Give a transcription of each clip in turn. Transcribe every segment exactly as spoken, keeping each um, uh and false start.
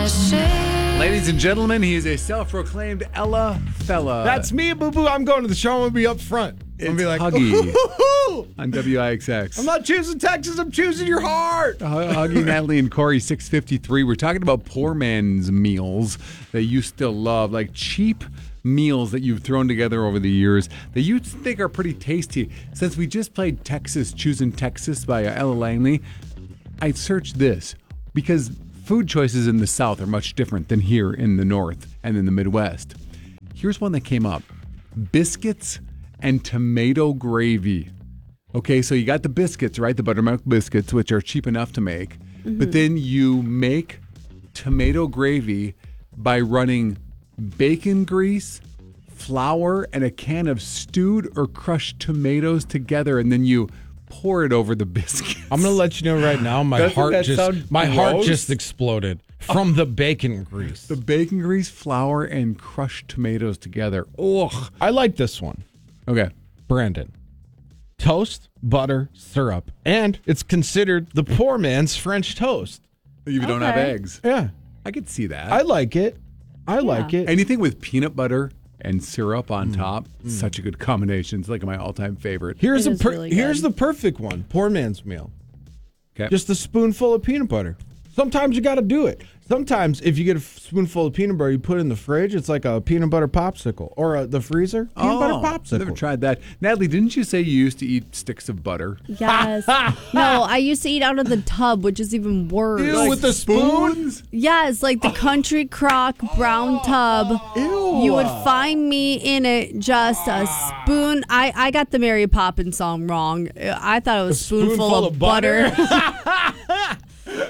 Ladies and gentlemen, he is a self-proclaimed Ella fella. That's me, boo-boo. I'm going to the show. I'm going to be up front. It's I'm going to be like, Huggy ooh, on W I X X. I'm not choosing Texas. I'm choosing your heart. Huggy, Natalie, and Corey, six fifty-three. We're talking about poor man's meals that you still love, like cheap meals that you've thrown together over the years that you think are pretty tasty. Since we just played Texas, Choosing Texas by Ella Langley, I searched this because food choices in the South are much different than here in the North and in the Midwest. Here's one that came up. Biscuits and tomato gravy. Okay, so you got the biscuits, right? The buttermilk biscuits, which are cheap enough to make. Mm-hmm. But then you make tomato gravy by running bacon grease, flour, and a can of stewed or crushed tomatoes together, and then you pour it over the biscuits. I'm going to let you know right now, my Doesn't heart that just sound my heart gross? just exploded from the bacon grease. The bacon grease, flour, and crushed tomatoes together. Ugh. I like this one. Okay. Brandon. Toast, butter, syrup, and it's considered the poor man's French toast. If you don't have Okay. eggs. Yeah. I could see that. I like it. I like it. Anything with peanut butter and syrup on top, such a good combination. It's like my all-time favorite. Here's It a is per- really good. here's the perfect one. Poor man's meal. Okay. Just a spoonful of peanut butter. Sometimes you got to do it. Sometimes if you get a spoonful of peanut butter, you put it in the fridge, it's like a peanut butter popsicle. Or a, the freezer, peanut oh, butter I've popsicle. never tried that. Natalie, didn't you say you used to eat sticks of butter? Yes. No, I used to eat out of the tub, which is even worse. Ew, with the spoons? Yes, like the country crock brown tub. Ew. You would find me in it, just a spoon. I, I got the Mary Poppins song wrong. I thought it was a spoonful, spoonful of, of butter. butter.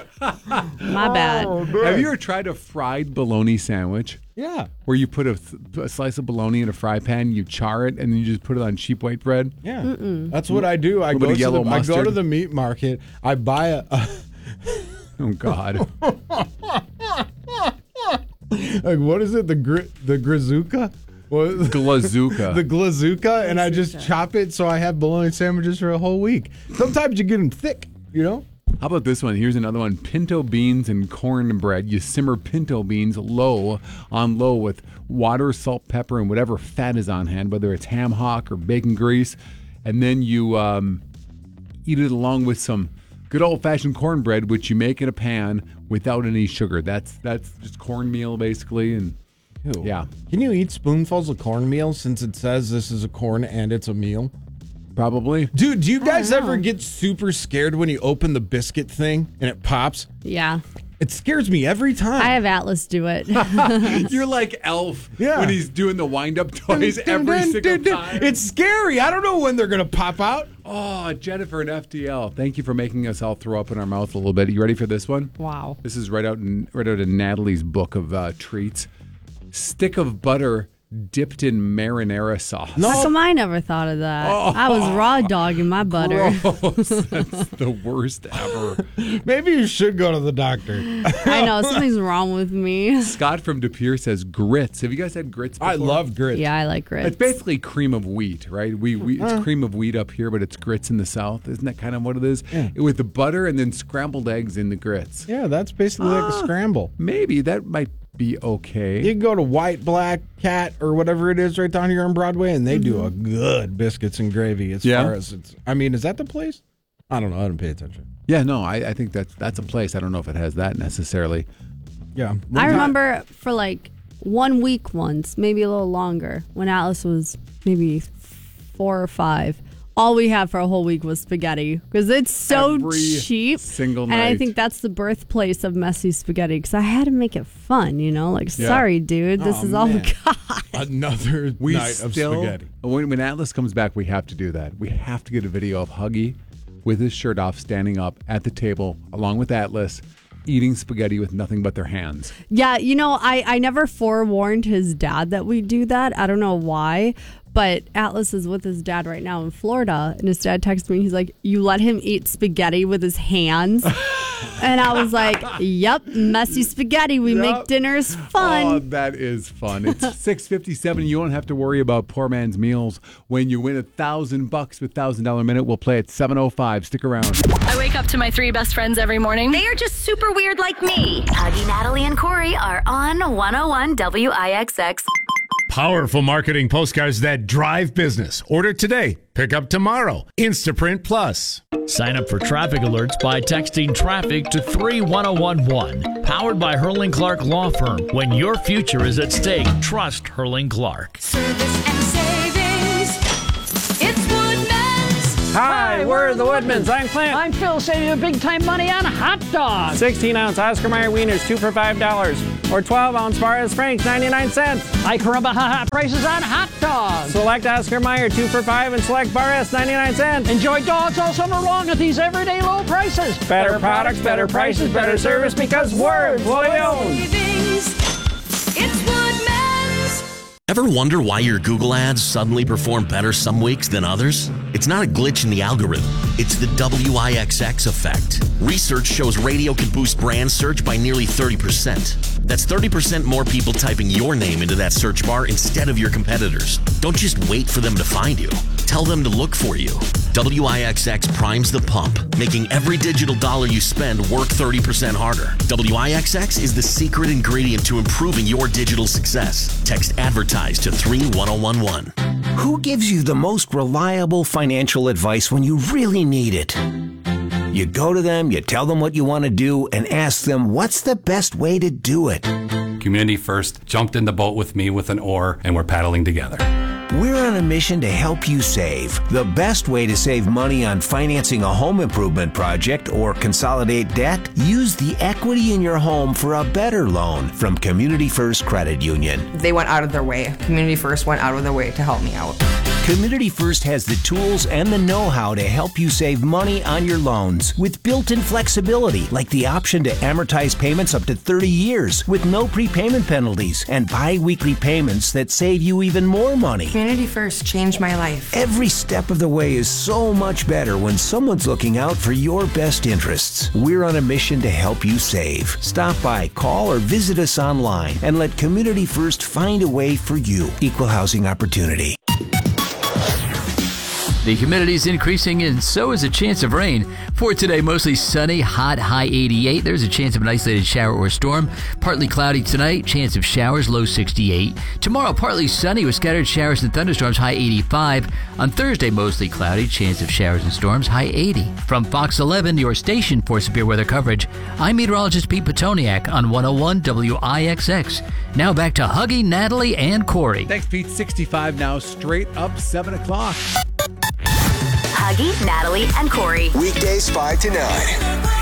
My bad. Have you ever tried a fried bologna sandwich? Yeah. Where you put a, a slice of bologna in a fry pan, you char it, and then you just put it on cheap white bread? Yeah. Mm-mm. That's what I do. I Little go, bit of to yellow the, I go to mustard. the meat market. I buy a... a Oh, God. like, what is it? The gri- the grizuka? What is Glazooka. the glazooka, and I just chop it so I have bologna sandwiches for a whole week. Sometimes you get them thick, you know? How about this one? Here's another one. Pinto beans and cornbread. You simmer pinto beans low on low with water, salt, pepper, and whatever fat is on hand, whether it's ham hock or bacon grease. And then you um, eat it along with some good old-fashioned cornbread, which you make in a pan without any sugar. That's that's just cornmeal, basically. And Ew. yeah, Can you eat spoonfuls of cornmeal since it says this is a corn and it's a meal? probably. Dude, do you guys don't know. ever get super scared when you open the biscuit thing and it pops? Yeah. It scares me every time. I have Atlas do it. You're like Elf Yeah. when he's doing the wind-up toys every single time. It's scary. I don't know when they're going to pop out. Oh, Jennifer and F D L, thank you for making us all throw up in our mouth a little bit. You ready for this one? Wow. This is right out in right out in Natalie's book of uh, treats. Stick of butter dipped in marinara sauce. How come I never thought of that? I was raw dogging my butter. Gross. That's the worst ever. Maybe you should go to the doctor. I know, something's wrong with me. Scott from De Pere says grits. Have you guys had grits before? I love grits. Yeah, I like grits. It's basically cream of wheat, right? We, we It's cream of wheat up here, but it's grits in the South. Isn't that kind of what it is? Yeah. With the butter and then scrambled eggs in the grits. Yeah, that's basically like a scramble. Maybe that might be okay. You can go to White Black Cat or whatever it is right down here on Broadway, and they do a good biscuits and gravy as Yeah. far as it's. I mean, is that the place? I don't know. I don't pay attention. Yeah, no, I, I think that's that's a place. I don't know if it has that necessarily. Yeah. I remember for like one week once, maybe a little longer, when Atlas was maybe four or five. All we had for a whole week was spaghetti because it's so Every cheap. single And I night. think that's the birthplace of messy spaghetti because I had to make it fun, you know? Like, Yeah. sorry, dude, this Oh, is all we man. got. Another We night of still, spaghetti. when, when Atlas comes back, we have to do that. We have to get a video of Huggy with his shirt off, standing up at the table, along with Atlas, eating spaghetti with nothing but their hands. Yeah, you know, I, I never forewarned his dad that we do that. I don't know why, but Atlas is with his dad right now in Florida, and his dad texted me. He's like, "You let him eat spaghetti with his hands." And I was like, yep, messy spaghetti. We Yep. make dinners fun. Oh, that is fun. It's six fifty-seven. You don't have to worry about poor man's meals when you win a thousand bucks with Thousand Dollar Minute. We'll play at seven oh five. Stick around. I wake up to my three best friends every morning. They are just super weird like me. Huggy, Natalie, and Corey are on one oh one W I X X. Powerful marketing postcards that drive business. Order today. Pick up tomorrow. Instaprint Plus. Sign up for traffic alerts by texting traffic to three one oh one one. Powered by Hurling Clark Law Firm. When your future is at stake, trust Hurling Clark. Service and savings. It's Woodman's. Hi, we're the Woodmans. I'm Clint. I'm Phil, saving you big time money on hot dogs. sixteen ounce Oscar Mayer wieners, two for five dollars. Or twelve ounce Barres Franks, ninety-nine cents. High caramba ha prices on hot dogs. Select Oscar Mayer, two for five, and select Barres, ninety-nine cents. Enjoy dogs all summer long at these everyday low prices. Better products, better prices, better service, because we're Woodmans. Savings. It's Woodman's. Ever wonder why your Google ads suddenly perform better some weeks than others? It's not a glitch in the algorithm. It's the W I X X effect. Research shows radio can boost brand search by nearly thirty percent. That's thirty percent more people typing your name into that search bar instead of your competitors. Don't just wait for them to find you. Tell them to look for you. W I X X primes the pump, making every digital dollar you spend work thirty percent harder. W I X X is the secret ingredient to improving your digital success. Text advertise to three one oh one one. Who gives you the most reliable financial advice when you really need it? You go to them, you tell them what you want to do, and ask them what's the best way to do it. Community First jumped in the boat with me with an oar, and we're paddling together. We're on a mission to help you save. The best way to save money on financing a home improvement project or consolidate debt? Use the equity in your home for a better loan from Community First Credit Union. They went out of their way. Community First went out of their way to help me out. Community First has the tools and the know-how to help you save money on your loans with built-in flexibility, like the option to amortize payments up to thirty years with no prepayment penalties and bi-weekly payments that save you even more money. Community First changed my life. Every step of the way is so much better when someone's looking out for your best interests. We're on a mission to help you save. Stop by, call, or visit us online and let Community First find a way for you. Equal housing opportunity. The humidity is increasing, and so is a chance of rain. For today, mostly sunny, hot, high eighty-eight. There's a chance of an isolated shower or storm. Partly cloudy tonight, chance of showers, low sixty-eight. Tomorrow, partly sunny with scattered showers and thunderstorms, high eighty-five. On Thursday, mostly cloudy, chance of showers and storms, high eighty. From Fox eleven, your station for severe weather coverage, I'm meteorologist Pete Petoniak on one oh one W I X X. Now back to Huggy, Natalie, and Corey. Thanks, Pete. sixty-five now, straight up seven o'clock. Huggy, Natalie, and Corey. Weekdays five to nine.